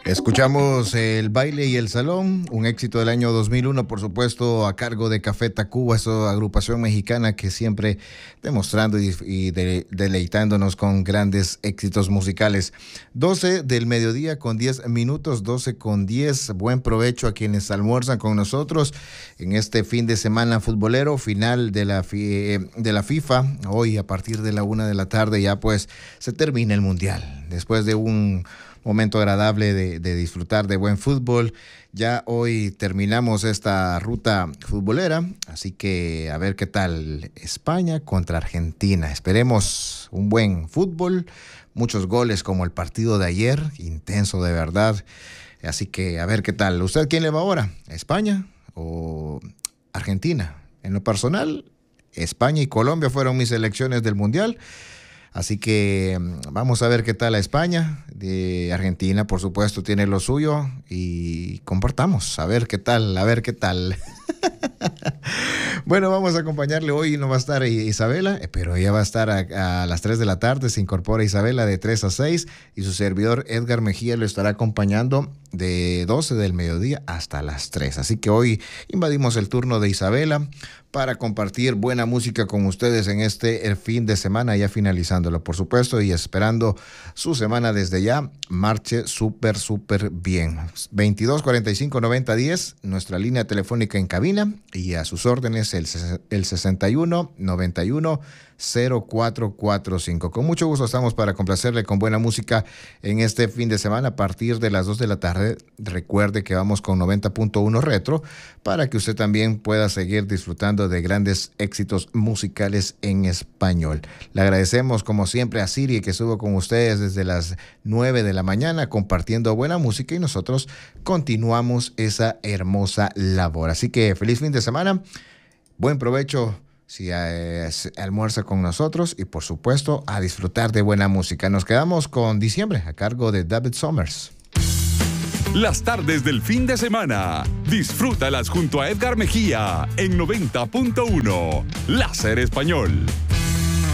Escuchamos El Baile y el Salón, un éxito del año 2001, por supuesto, a cargo de Café Tacuba, esa agrupación mexicana que siempre demostrando deleitándonos con grandes éxitos musicales. 12 del mediodía con 10 minutos, 12 con 10. Buen provecho a quienes almuerzan con nosotros en este fin de semana futbolero, final de la FIFA. Hoy a partir de la 1 de la tarde ya pues se termina el Mundial. Después de un momento agradable de disfrutar de buen fútbol. Ya hoy terminamos esta ruta futbolera, así que a ver qué tal España contra Argentina. Esperemos un buen fútbol, muchos goles como el partido de ayer, intenso de verdad. Así que a ver qué tal. ¿Usted quién le va ahora? ¿España o Argentina? En lo personal, España y Colombia fueron mis selecciones del Mundial. Así que vamos a ver qué tal a España. De Argentina, por supuesto, tiene lo suyo. Y compartamos, a ver qué tal, a ver qué tal. Bueno, vamos a acompañarle hoy. No va a estar Isabela, pero ella va a estar a las 3 de la tarde. Se incorpora Isabela de 3 a 6. Y su servidor Edgar Mejía lo estará acompañando de 12 del mediodía hasta las 3. Así que hoy invadimos el turno de Isabela para compartir buena música con ustedes en el fin de semana, ya finalizándolo, por supuesto, y esperando su semana desde ya marche súper bien. 2245-9010, nuestra línea telefónica en cabina, y a sus órdenes el 6191-0445. Con mucho gusto estamos para complacerle con buena música en este fin de semana a partir de las 2 de la tarde. Recuerde que vamos con 90.1 Retro para que usted también pueda seguir disfrutando de grandes éxitos musicales en español. Le agradecemos como siempre a Siri que estuvo con ustedes desde las 9 de la mañana compartiendo buena música, y nosotros continuamos esa hermosa labor. Así que feliz fin de semana, buen provecho si almuerza con nosotros, y por supuesto a disfrutar de buena música. Nos quedamos con Diciembre a cargo de David Summers. Las tardes del fin de semana, disfrútalas junto a Edgar Mejía en 90.1 Láser Español.